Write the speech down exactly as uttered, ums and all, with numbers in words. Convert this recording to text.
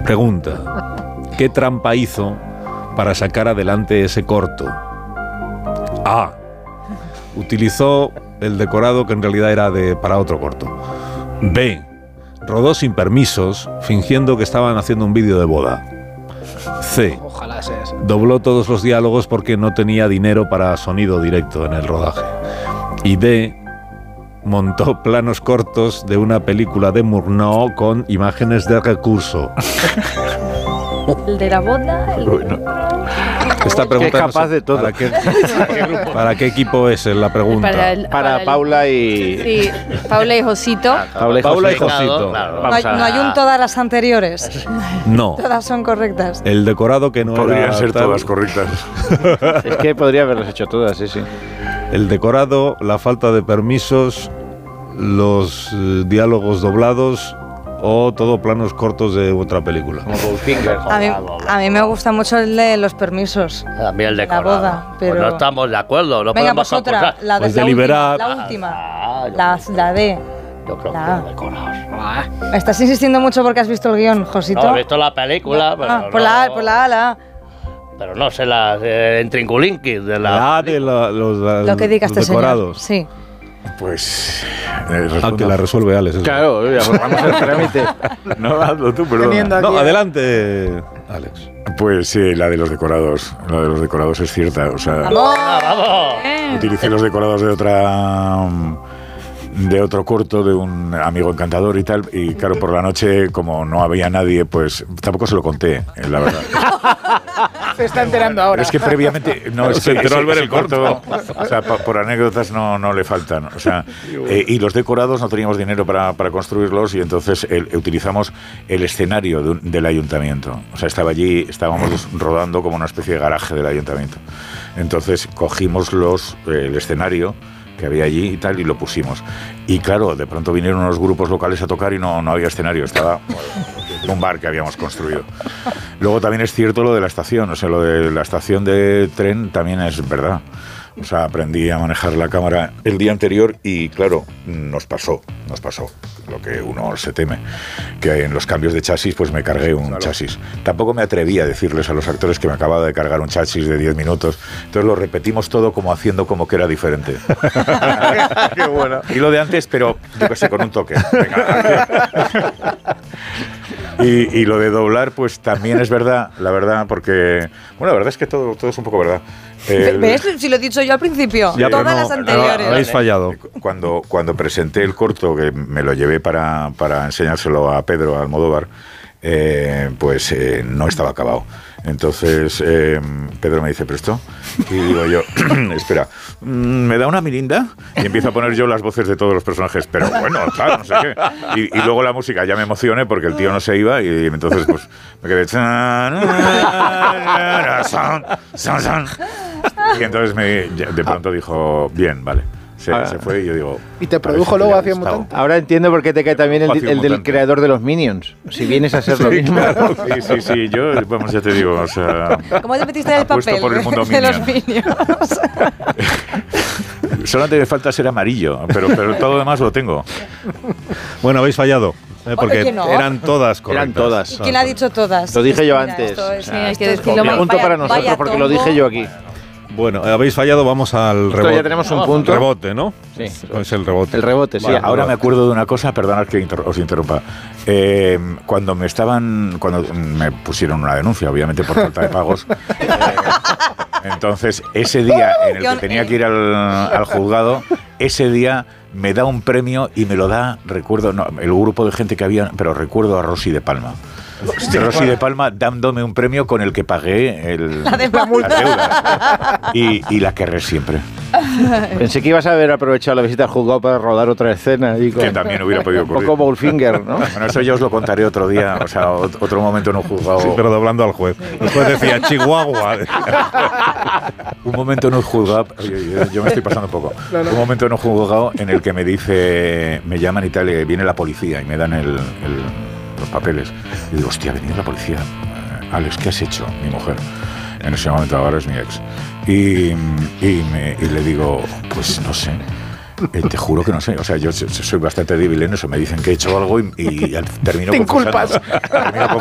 Pregunta: ¿qué trampa hizo para sacar adelante ese corto? A. Utilizó el decorado que en realidad era de, para otro corto. B. Rodó sin permisos, fingiendo que estaban haciendo un vídeo de boda. C. Ojalá sea eso. Dobló todos los diálogos porque no tenía dinero para sonido directo en el rodaje. Y D. Montó planos cortos de una película de Murnau con imágenes de recurso. El de la boda, el Bueno. Esta pregunta es capaz no sé, de todo. ¿para qué, ¿para qué equipo es la pregunta? Para, el- Para el- Paula y... Sí, Paula y Josito. Paula y Paula y José. Josito. Claro, No vamos hay, a- no hay un todas las anteriores. No. Todas son correctas. El decorado que no Podrían era ser tal- todas correctas. Es que podría haberlas hecho todas, sí, sí. El decorado, la falta de permisos, los eh, diálogos doblados o todo planos cortos de otra película. Como Goldfinger. A mí, a mí me gusta mucho el de los permisos. También el La decorado. boda, pero... Pues no estamos de acuerdo. No Venga, podemos pues otra, acusar. la, de, Pues la, deliberar- última, la última. Ah, yo- La, la D. Yo creo La- que los decorados. Ah, Me estás insistiendo mucho porque has visto el guión, Josito. no he visto la película, pero Ah, no, pues la A, pues la A, la A. pero no sé las eh, en Trinculinqui de la. La de la- los, la- Lo que diga los este señor. decorados. Sí. Pues... eh, respondo. Aunque la resuelve Alex. eso. Claro, ya, pues vamos al trámite. No, hazlo tú, perdón. Teniendo No, aquí- adelante, Alex. Pues sí, la de los decorados. La de los decorados es cierta. O sea, ¡Vamos! Ah, vamos. Eh. utilicé los decorados de otra... de otro corto de un amigo encantador y tal, y claro, por la noche, como no había nadie, pues tampoco se lo conté, eh, la verdad. Se está enterando ahora. Pero es que previamente no es Se enteró al ver el corto, o sea, pa- por anécdotas no, no le faltan, o sea, eh, y los decorados no teníamos dinero para, para construirlos y entonces el- utilizamos el escenario de un- del ayuntamiento, o sea, estaba allí, estábamos rodando como una especie de garaje del ayuntamiento, entonces cogimos los eh, el escenario que había allí y tal, y lo pusimos. Y claro, de pronto vinieron unos grupos locales a tocar y no, no había escenario, estaba en un bar que habíamos construido. Luego también es cierto lo de la estación, o sea, lo de la estación de tren también es verdad. O sea, aprendí a manejar la cámara el día anterior y, claro, nos pasó, nos pasó lo que uno se teme, que en los cambios de chasis pues me cargué un chasis. Tampoco me atreví a decirles a los actores que me acababa de cargar un chasis de diez minutos, entonces lo repetimos todo como haciendo como que era diferente. Qué bueno. Y lo de antes, pero yo qué sé, con un toque. Venga. Y, y lo de doblar, pues también es verdad, la verdad, porque... Bueno, la verdad es que todo, todo es un poco verdad. El- ¿Ves? Si lo he dicho yo al principio. Ya, pero Todas no, las no, anteriores. habéis fallado. Cuando, cuando presenté el corto, que me lo llevé para, para enseñárselo a Pedro Almodóvar, eh, pues eh, no estaba acabado. Entonces eh, Pedro me dice, ¿pero esto? Y digo yo, espera, ¿me da una mirinda? Y empiezo a poner yo las voces de todos los personajes, pero bueno, claro, no sé qué. Y, y luego la música, ya me emocioné porque el tío no se iba y entonces pues me quedé... Y entonces me, de pronto dijo, bien, vale. Se, Ah. se fue y yo digo... ¿Y te a ver produjo si luego le ha Acción gustado. Mutante? Ahora entiendo por qué te cae también el, Fácil el del mutante. creador de los Minions. Si vienes a ser lo mismo. Claro, sí, sí, sí, yo, vamos, ya te digo, o sea... ¿Cómo te metiste en el apuesto papel por el mundo de los Minion. Minions? Solamente me falta ser amarillo, pero, pero todo lo demás lo tengo. Bueno, habéis fallado, ¿eh? porque que no. eran todas correctas. Eran todas. ¿Y quién ha dicho todas? Lo dije yo Mira, antes. esto es- Sí, hay que esto es decirlo como- más. Punto vaya- para nosotros vaya porque lo tombo. dije yo aquí. Bueno, habéis fallado, vamos al Esto rebote. ya tenemos un punto. Rebote, ¿no? Sí. Es el rebote. El rebote, sí. Sí, ahora rebote. me acuerdo de una cosa, perdonad que inter- os interrumpa. Eh, cuando me estaban, cuando me pusieron una denuncia, obviamente por falta de pagos, eh, entonces ese día en el que tenía que ir al, al juzgado, ese día me da un premio y me lo da, recuerdo, no, el grupo de gente que había, pero recuerdo a Rosy de Palma. Rosy de Palma dándome un premio con el que pagué el, La de las multa. deudas. Y, y la querré siempre. Pensé que ibas a haber aprovechado la visita al juzgado para rodar otra escena. Y con- Que también hubiera podido un ocurrir. poco Goldfinger, ¿no? Bueno, eso ya os lo contaré otro día, o sea, ot- otro momento en un juzgado. Sí, pero doblando al juez. El juez decía, Chihuahua. Un momento en un juzgado, oye, yo, yo me estoy pasando un poco. Un momento en un juzgado en el que me dice, me llaman y tal, y viene la policía y me dan el, el- los papeles. Y digo, hostia, ha venido la policía. Eh, Alex, ¿qué has hecho? Mi mujer. En ese momento ahora es mi ex. Y, y, me- y le digo, pues no sé. Eh, te juro que no sé. O sea, yo so- soy bastante débil en eso. Me dicen que he hecho algo y, y al- termino Te confesando. inculpas. Termino